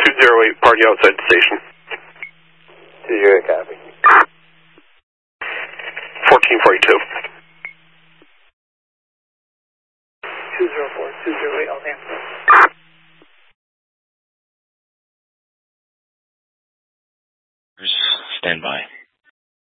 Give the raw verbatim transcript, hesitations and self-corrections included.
two zero eight, party outside the station. two zero eight, copy. fourteen forty-two. two zero four, two zero eight, I'll answer. Stand by.